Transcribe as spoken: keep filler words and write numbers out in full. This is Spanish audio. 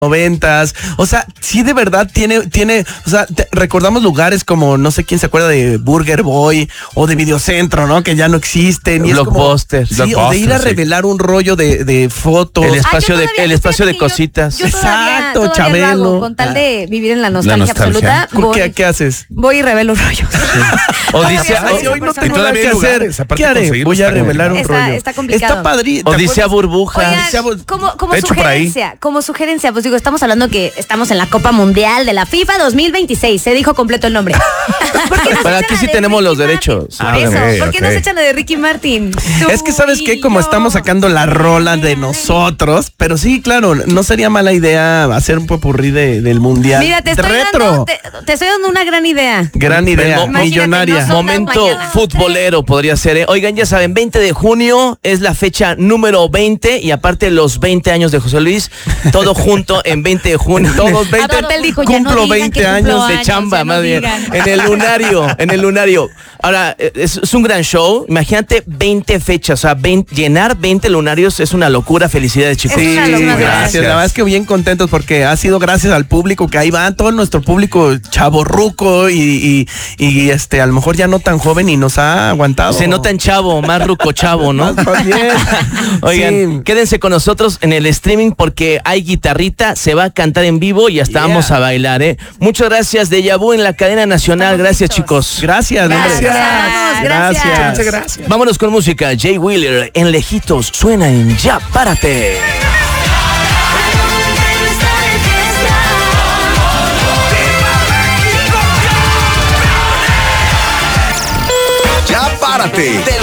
noventas, o sea, sí de verdad tiene, tiene, o sea, te, recordamos lugares como, no sé quién se acuerda de Burger Boy o de Videocentro, ¿no? Que ya no existen. Y Blockbuster. Sí, Blockbuster, o de ir a revelar sí. un rollo de, de fotos. El espacio, ah, de, el espacio de cositas. Yo, yo todavía, Exacto, todavía Chabelo. Hago, con tal de vivir en la nostalgia, la nostalgia. absoluta. Voy, ¿Qué, ¿Qué haces? Voy y revelo rollos. O dice, Ay, hoy no tengo nada que hacer. Lugares, ¿Qué haré? Voy a revelar un está, rollo. Está complicado. Está padrísimo. Odisea Burbuja. Oigan, como, como sugerencia, como sugerencia, pues digo, estamos hablando que estamos en la Copa Mundial de la FIFA dos mil veintiséis. Se dijo completo el nombre. Para aquí sí tenemos los derechos. Por eso, okay, ¿por qué okay. nos echan de Ricky Martin? Es que sabes que como estamos sacando la rola de nosotros, pero sí, claro, no sería mala idea hacer un popurrí de, del mundial. Mira, te estoy, retro. dando, te, te estoy dando una gran idea. Gran idea, Imagínate, millonaria. no Momento mañana. futbolero podría ser, ¿eh? Oigan, ya saben, veinte de junio es la fecha número veinte y aparte los veinte años de José Luis, todo junto en veinte de junio. Todos veinte. Aparte él dijo, ya no cumplo digan veinte que cumplo años de años, chamba, ya no más bien. digan. En el lunario, en el lunario. Ahora, es, es un gran show. Imagínate veinte fechas, o sea, veinte, llenar veinte lunarios es una locura. Felicidades, chicos. Es Sí, una locura. gracias. La verdad es que bien contentos porque ha sido gracias al público que ahí va, todo nuestro público chavorruco y, y, y este, a lo mejor ya no tan joven y nos ha aguantado. Se nota en chavo, más ruco chavo, ¿no? Más bien. Oigan, Sí. quédense con nosotros en el streaming porque hay guitarrita, se va a cantar en vivo y hasta Yeah. vamos a bailar, ¿eh? Muchas gracias, Deja Vu en la cadena nacional. Estamos Gracias, listos. chicos. Gracias, Gracias. hombre. Gracias. Gracias. Muchas gracias. Vámonos con música. Jay Wheeler en Lejitos suena en Ya Párate. Ya párate.